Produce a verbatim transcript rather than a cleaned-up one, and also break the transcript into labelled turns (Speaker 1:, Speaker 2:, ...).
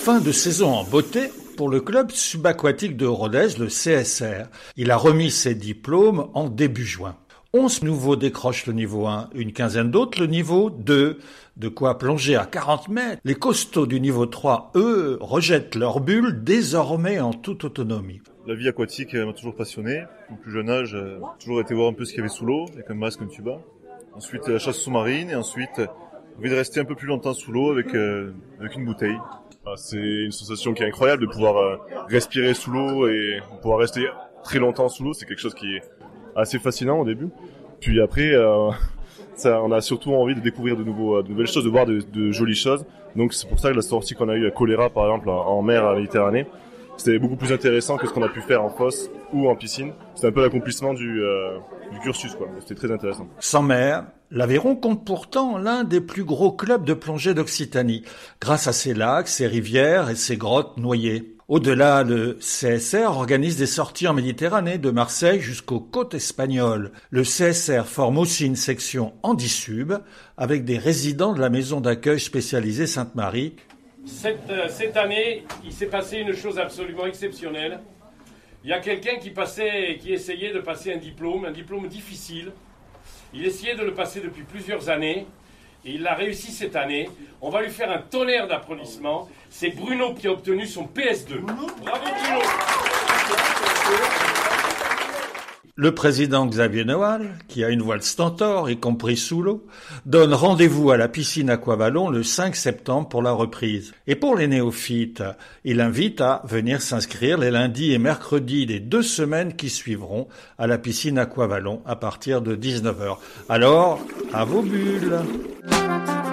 Speaker 1: Fin de saison en beauté pour le club subaquatique de Rodez, le C S R. Il a remis ses diplômes en début juin. Onze nouveaux décrochent le niveau un, une quinzaine d'autres le niveau deux. De quoi plonger à quarante mètres. Les costauds du niveau trois, eux, rejettent leur bulle désormais en toute autonomie.
Speaker 2: La vie aquatique m'a toujours passionné. Au plus jeune âge, j'ai toujours été voir un peu ce qu'il y avait sous l'eau, avec un masque, un tuba. Ensuite, la chasse sous-marine et ensuite, envie de rester un peu plus longtemps sous l'eau avec, euh, avec une bouteille.
Speaker 3: C'est une sensation qui est incroyable de pouvoir euh, respirer sous l'eau et pouvoir rester très longtemps sous l'eau. C'est quelque chose qui est assez fascinant au début. Puis après, euh, ça, on a surtout envie de découvrir de, nouveaux, de nouvelles choses, de voir de, de jolies choses. Donc c'est pour ça que la sortie qu'on a eue à choléra, par exemple, en mer à Méditerranée, c'était beaucoup plus intéressant que ce qu'on a pu faire en fosse ou en piscine. C'était un peu l'accomplissement du, euh, du cursus, quoi. C'était très intéressant.
Speaker 1: Sans mer, l'Aveyron compte pourtant l'un des plus gros clubs de plongée d'Occitanie, grâce à ses lacs, ses rivières et ses grottes noyées. Au-delà, le C S R organise des sorties en Méditerranée, de Marseille jusqu'aux côtes espagnoles. Le C S R forme aussi une section Handisub, avec des résidents de la maison d'accueil spécialisée Sainte-Marie.
Speaker 4: Cette, euh, cette année, il s'est passé une chose absolument exceptionnelle. Il y a quelqu'un qui passait, qui essayait de passer un diplôme, un diplôme difficile. Il essayait de le passer depuis plusieurs années. Et il l'a réussi cette année. On va lui faire un tonnerre d'applaudissements. C'est Bruno qui a obtenu son P S deux. Bravo Bruno.
Speaker 1: Le président Xavier Noal, qui a une voile stentor, y compris sous l'eau, donne rendez-vous à la piscine Aquavalon le cinq septembre pour la reprise. Et pour les néophytes, il invite à venir s'inscrire les lundis et mercredis des deux semaines qui suivront à la piscine Aquavalon à partir de dix-neuf heures. Alors, à vos bulles!